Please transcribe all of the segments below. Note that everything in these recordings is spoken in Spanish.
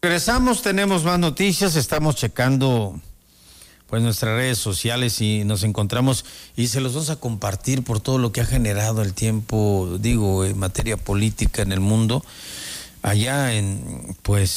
Regresamos, tenemos más noticias, estamos checando pues nuestras redes sociales y nos encontramos y se los vamos a compartir por todo lo que ha generado el tiempo, digo, en materia política en el mundo, allá en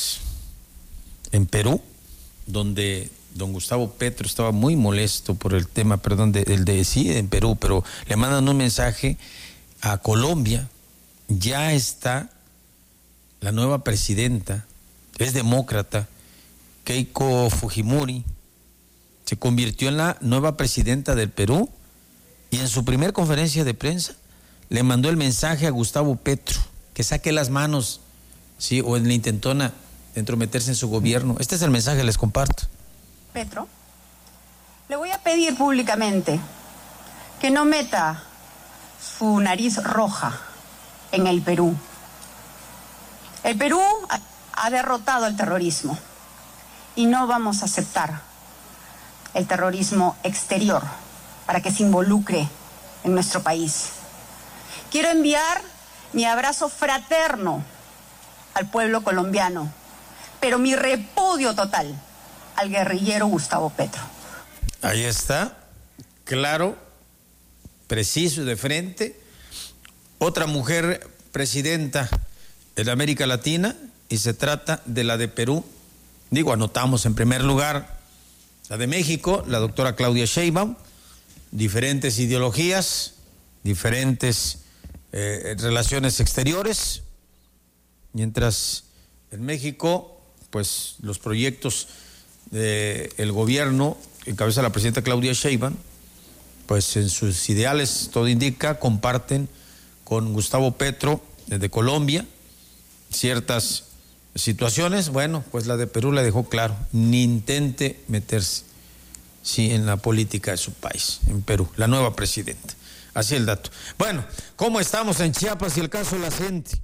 Perú, donde don Gustavo Petro estaba muy molesto por el tema, en Perú, pero le mandan un mensaje a Colombia. Ya está la nueva presidenta, es demócrata, Keiko Fujimori, se convirtió en la nueva presidenta del Perú y en su primer conferencia de prensa le mandó el mensaje a Gustavo Petro, que saque las manos, ¿sí? O en la intentona de entrometerse en su gobierno. Este es el mensaje, les comparto. Petro, le voy a pedir públicamente que no meta su nariz roja en el Perú. El Perú ha derrotado el terrorismo y no vamos a aceptar el terrorismo exterior para que se involucre en nuestro país. Quiero enviar mi abrazo fraterno al pueblo colombiano, pero mi repudio total al guerrillero Gustavo Petro. Ahí está, claro, preciso y de frente. Otra mujer presidenta de América Latina, y se trata de la de Perú. Digo, anotamos en primer lugar la de México, la doctora Claudia Sheinbaum, diferentes ideologías, diferentes relaciones exteriores, mientras en México, pues los proyectos del gobierno que encabeza la presidenta Claudia Sheinbaum, pues en sus ideales, todo indica, comparten con Gustavo Petro de Colombia ciertas situaciones. Bueno, pues la de Perú la dejó claro, ni intente meterse, sí, en la política de su país, en Perú, la nueva presidenta. Así el dato. Bueno, ¿cómo estamos en Chiapas y el caso de la gente?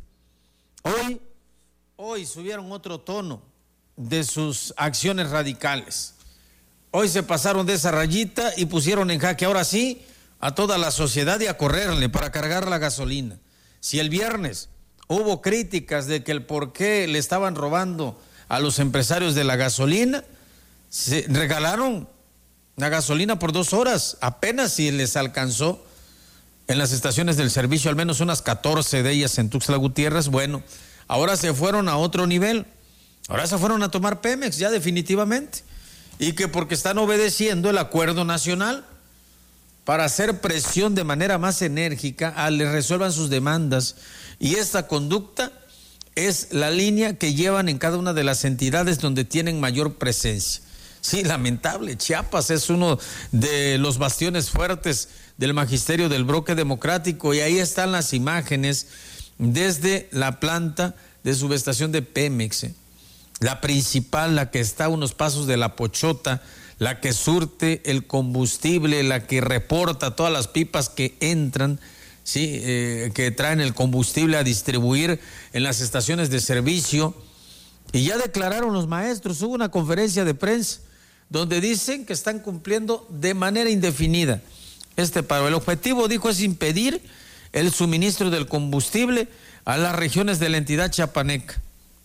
Hoy subieron otro tono de sus acciones radicales. Hoy se pasaron de esa rayita y pusieron en jaque, ahora sí, a toda la sociedad y a correrle para cargar la gasolina. Si el viernes hubo críticas de que el por qué le estaban robando a los empresarios de la gasolina, se regalaron la gasolina por 2 horas, apenas si les alcanzó en las estaciones del servicio, al menos unas 14 de ellas en Tuxtla Gutiérrez. Bueno, ahora se fueron a otro nivel, ahora se fueron a tomar Pemex ya definitivamente, y que porque están obedeciendo el acuerdo nacional para hacer presión de manera más enérgica a les resuelvan sus demandas, y esta conducta es la línea que llevan en cada una de las entidades donde tienen mayor presencia. Sí, lamentable, Chiapas es uno de los bastiones fuertes del magisterio del bloque democrático, y ahí están las imágenes desde la planta de subestación de Pemex, la principal, la que está a unos pasos de La Pochota, la que surte el combustible, la que reporta todas las pipas que entran, sí, que traen el combustible a distribuir en las estaciones de servicio. Y ya declararon los maestros, hubo una conferencia de prensa donde dicen que están cumpliendo de manera indefinida este paro. El objetivo, dijo, es impedir el suministro del combustible a las regiones de la entidad chiapaneca.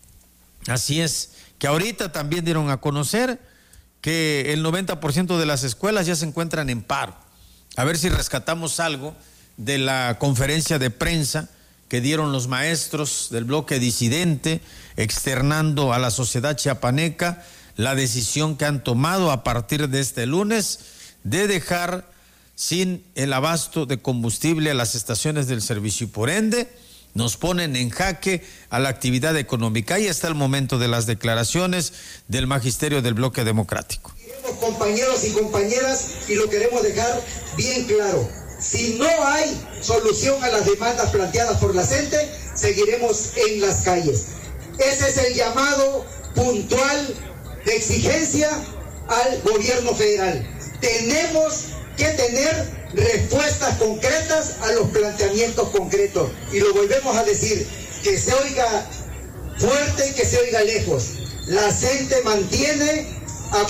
Así es, que ahorita también dieron a conocer que el 90% de las escuelas ya se encuentran en paro. A ver si rescatamos algo de la conferencia de prensa que dieron los maestros del bloque disidente, externando a la sociedad chiapaneca la decisión que han tomado a partir de este lunes de dejar sin el abasto de combustible a las estaciones del servicio, y por ende nos ponen en jaque a la actividad económica. Ahí está el momento de las declaraciones del magisterio del bloque democrático. Compañeros y compañeras, y lo queremos dejar bien claro: si no hay solución a las demandas planteadas por la gente, seguiremos en las calles. Ese es el llamado puntual de exigencia al gobierno federal. Tenemos que tener respuestas concretas a los planteamientos concretos, y lo volvemos a decir, que se oiga fuerte, que se oiga lejos. La gente mantiene a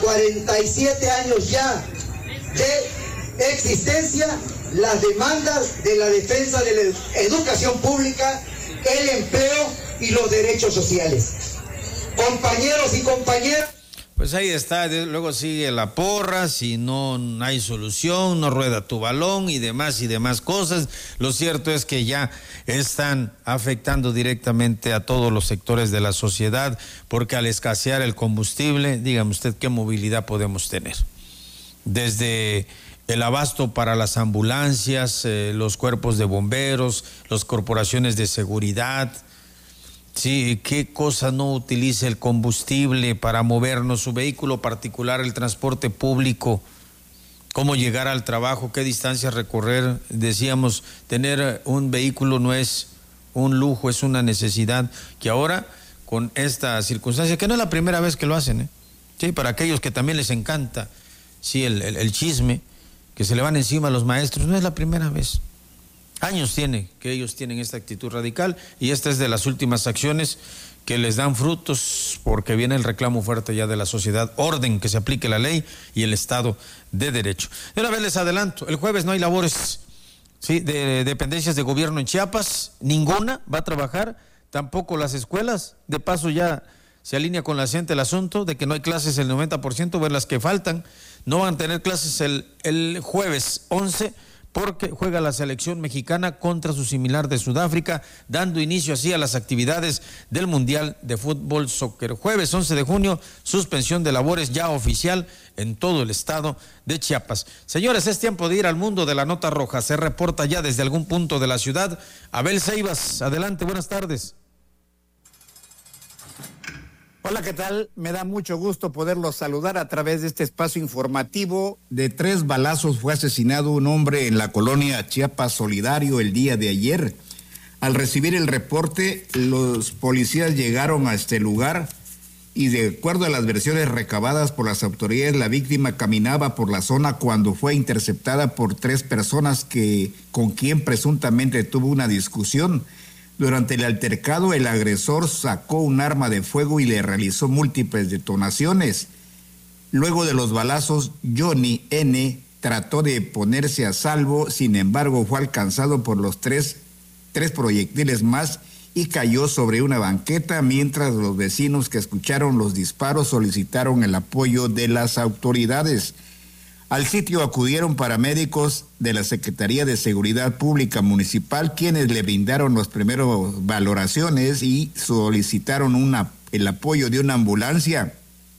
47 años ya de existencia las demandas de la defensa de la educación pública, el empleo y los derechos sociales. Compañeros y compañeras. Pues ahí está, luego sigue la porra, si no hay solución, no rueda tu balón y demás cosas. Lo cierto es que ya están afectando directamente a todos los sectores de la sociedad, porque al escasear el combustible, dígame usted qué movilidad podemos tener. Desde el abasto para las ambulancias, los cuerpos de bomberos, las corporaciones de seguridad. Sí, qué cosa no utiliza el combustible para movernos, su vehículo particular, el transporte público, cómo llegar al trabajo, qué distancia recorrer. Decíamos, tener un vehículo no es un lujo, es una necesidad, que ahora con esta circunstancia, que no es la primera vez que lo hacen, sí, para aquellos que también les encanta, sí, el chisme, que se le van encima a los maestros, no es la primera vez. Años tiene que ellos tienen esta actitud radical, y esta es de las últimas acciones que les dan frutos, porque viene el reclamo fuerte ya de la sociedad, orden, que se aplique la ley y el Estado de Derecho. De una vez les adelanto, el jueves no hay labores, ¿sí?, de dependencias de gobierno en Chiapas, ninguna va a trabajar, tampoco las escuelas. De paso ya se alinea con la gente el asunto de que no hay clases el 90%, ver las que faltan, no van a tener clases el jueves 11, porque juega la selección mexicana contra su similar de Sudáfrica, dando inicio así a las actividades del Mundial de Fútbol Soccer. Jueves 11 de junio, suspensión de labores ya oficial en todo el estado de Chiapas. Señores, es tiempo de ir al mundo de la nota roja. Se reporta ya desde algún punto de la ciudad Abel Ceibas. Adelante, buenas tardes. Hola, ¿qué tal? Me da mucho gusto poderlos saludar a través de este espacio informativo. De 3 balazos fue asesinado un hombre en la colonia Chiapas Solidario el día de ayer. Al recibir el reporte, los policías llegaron a este lugar y, de acuerdo a las versiones recabadas por las autoridades, la víctima caminaba por la zona cuando fue interceptada por 3 personas con quien presuntamente tuvo una discusión. Durante el altercado, el agresor sacó un arma de fuego y le realizó múltiples detonaciones. Luego de los balazos, Johnny N. trató de ponerse a salvo, sin embargo fue alcanzado por los tres proyectiles más y cayó sobre una banqueta, mientras los vecinos que escucharon los disparos solicitaron el apoyo de las autoridades. Al sitio acudieron paramédicos de la Secretaría de Seguridad Pública Municipal, quienes le brindaron las primeras valoraciones y solicitaron el apoyo de una ambulancia.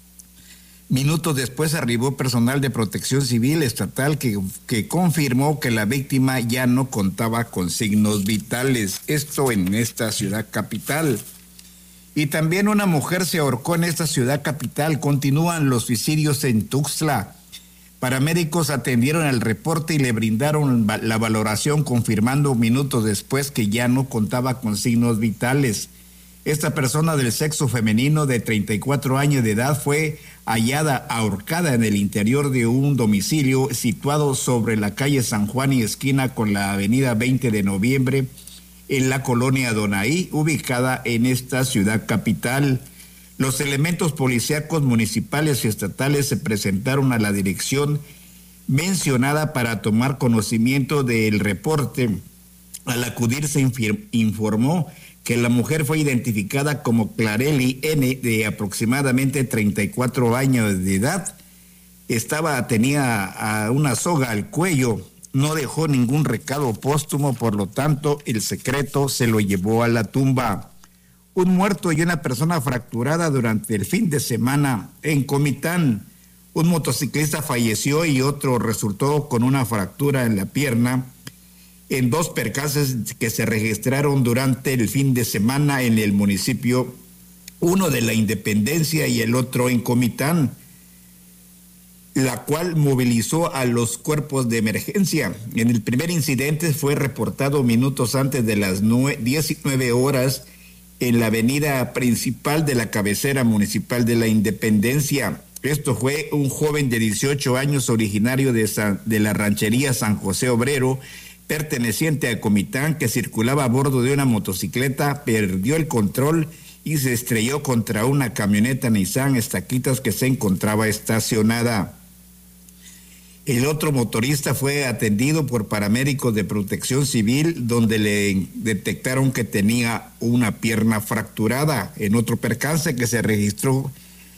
Minutos después arribó personal de Protección Civil Estatal que confirmó que la víctima ya no contaba con signos vitales. Esto en esta ciudad capital. Y también una mujer se ahorcó en esta ciudad capital. Continúan los suicidios en Tuxtla. Paramédicos atendieron el reporte y le brindaron la valoración, confirmando minutos después que ya no contaba con signos vitales. Esta persona del sexo femenino de 34 años de edad fue hallada ahorcada en el interior de un domicilio situado sobre la calle San Juan y esquina con la avenida 20 de noviembre en la colonia Donaí, ubicada en esta ciudad capital. Los elementos policíacos municipales y estatales se presentaron a la dirección mencionada para tomar conocimiento del reporte. Al acudir se informó que la mujer fue identificada como Clarely N., de aproximadamente 34 años de edad. Tenía una soga al cuello, no dejó ningún recado póstumo, por lo tanto el secreto se lo llevó a la tumba. Un muerto y una persona fracturada durante el fin de semana en Comitán. Un motociclista falleció y otro resultó con una fractura en la pierna en 2 percances que se registraron durante el fin de semana en el municipio, uno de la Independencia y el otro en Comitán, la cual movilizó a los cuerpos de emergencia. En el primer incidente fue reportado minutos antes de las 19 horas en la avenida principal de la cabecera municipal de la Independencia. Esto fue un joven de 18 años originario de la ranchería San José Obrero, perteneciente a Comitán, que circulaba a bordo de una motocicleta, perdió el control y se estrelló contra una camioneta Nissan Estaquitas que se encontraba estacionada. El otro motorista fue atendido por paramédicos de Protección Civil, donde le detectaron que tenía una pierna fracturada. En otro percance que se registró,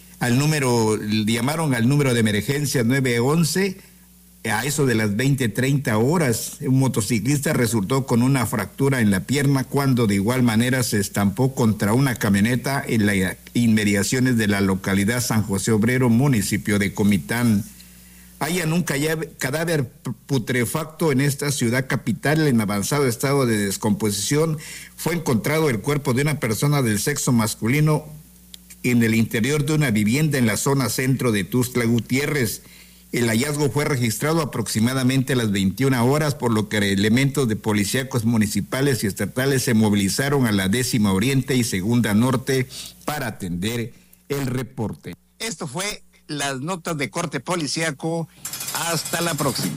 llamaron al número de emergencia 911, a eso de las 20:30 horas. Un motociclista resultó con una fractura en la pierna cuando de igual manera se estampó contra una camioneta en las inmediaciones de la localidad San José Obrero, municipio de Comitán. Hallan un cadáver putrefacto en esta ciudad capital en avanzado estado de descomposición. Fue encontrado el cuerpo de una persona del sexo masculino en el interior de una vivienda en la zona centro de Tuxtla Gutiérrez. El hallazgo fue registrado aproximadamente a las 21 horas, por lo que elementos de policíacos municipales y estatales se movilizaron a la 10ª Oriente y 2ª Norte para atender el reporte. Esto fue las notas de corte policíaco. Hasta la próxima.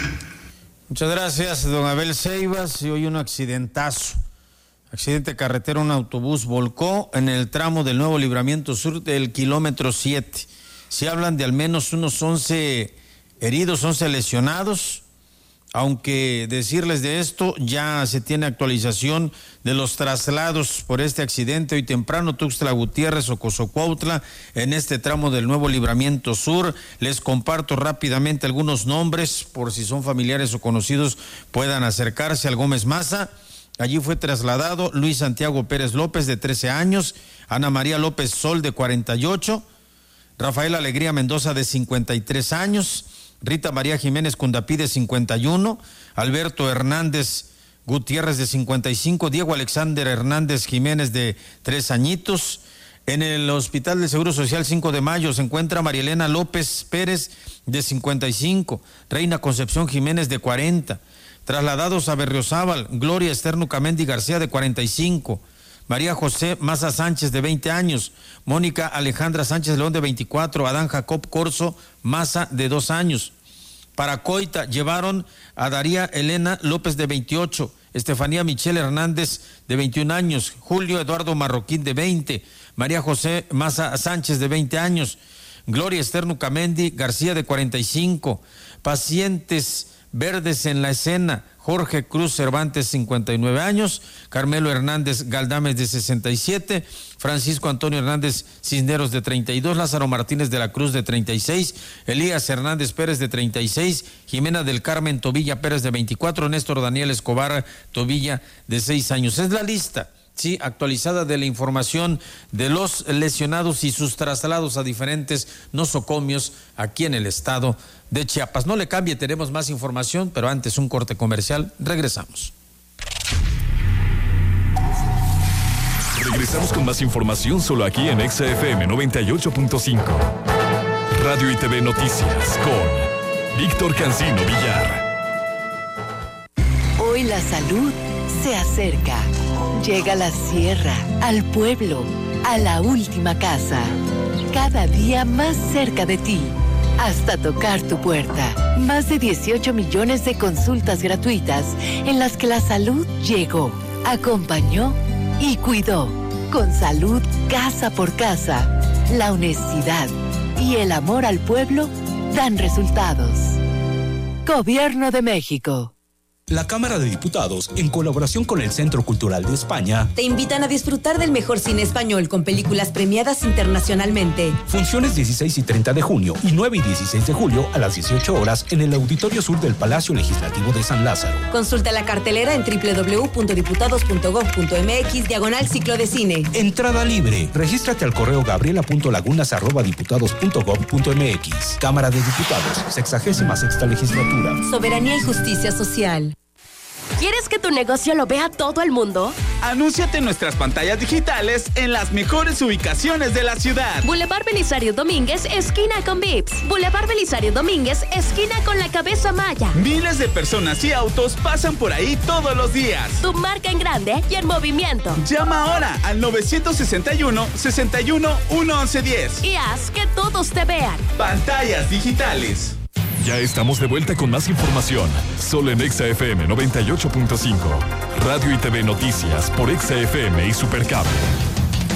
Muchas gracias, don Abel Ceibas. Y hoy un accidentazo. Accidente carretero, un autobús volcó en el tramo del Nuevo Libramiento Sur del kilómetro 7. Se hablan de al menos unos 11 heridos, 11 lesionados, aunque decirles de esto, ya se tiene actualización de los traslados por este accidente. Hoy temprano, Tuxtla Gutiérrez, Ocosocuautla, en este tramo del Nuevo Libramiento Sur. Les comparto rápidamente algunos nombres, por si son familiares o conocidos, puedan acercarse al Gómez Maza. Allí fue trasladado Luis Santiago Pérez López, de 13 años, Ana María López Sol, de 48, Rafael Alegría Mendoza, de 53 años, Rita María Jiménez Cundapí, de 51, Alberto Hernández Gutiérrez, de 55, Diego Alexander Hernández Jiménez, de 3 añitos. En el Hospital del Seguro Social 5 de Mayo se encuentra Marielena López Pérez, de 55, Reina Concepción Jiménez, de 40, trasladados a Berriozábal, Gloria Esther Nucamendi García, de 45, María José Maza Sánchez, de 20 años, Mónica Alejandra Sánchez León, de 24, Adán Jacob Corso Maza, de 2 años. Para Coita llevaron a Daría Elena López, de 28, Estefanía Michelle Hernández, de 21 años, Julio Eduardo Marroquín, de 20, María José Maza Sánchez, de 20 años, Gloria Esther Nucamendi García, de 45, pacientes verdes en la escena, Jorge Cruz Cervantes, 59 años, Carmelo Hernández Galdames, de 67, Francisco Antonio Hernández Cisneros, de 32, Lázaro Martínez de la Cruz, de 36, Elías Hernández Pérez, de 36, Jimena del Carmen Tobilla Pérez, de 24, Néstor Daniel Escobar Tobilla, de 6 años. Es la lista, sí, actualizada de la información de los lesionados y sus traslados a diferentes nosocomios aquí en el estado de Chiapas. No le cambie, tenemos más información, pero antes un corte comercial. Regresamos. Regresamos con más información solo aquí en XFM 98.5. Radio y TV Noticias con Víctor Cancino Villar. Hoy la salud se acerca. Llega a la sierra, al pueblo, a la última casa. Cada día más cerca de ti, hasta tocar tu puerta. Más de 18 millones de consultas gratuitas en las que la salud llegó, acompañó y cuidó. Con salud casa por casa, la honestidad y el amor al pueblo dan resultados. Gobierno de México. La Cámara de Diputados, en colaboración con el Centro Cultural de España, te invitan a disfrutar del mejor cine español con películas premiadas internacionalmente. Funciones 16 y 30 de junio y 9 y 16 de julio a las 18 horas en el Auditorio Sur del Palacio Legislativo de San Lázaro. Consulta la cartelera en www.diputados.gov.mx/ciclo de cine. Entrada libre. Regístrate al correo gabriela.lagunas@diputados.gov.mx. Cámara de Diputados, 66ª Legislatura. Soberanía y justicia social. ¿Quieres que tu negocio lo vea todo el mundo? Anúnciate en nuestras pantallas digitales en las mejores ubicaciones de la ciudad. Boulevard Belisario Domínguez, esquina con Vips. Boulevard Belisario Domínguez, esquina con la Cabeza Maya. Miles de personas y autos pasan por ahí todos los días. Tu marca en grande y en movimiento. Llama ahora al 961-61-11110. Y haz que todos te vean. Pantallas digitales. Ya estamos de vuelta con más información, solo en XFM 98.5. Radio y TV Noticias por XFM y Supercable.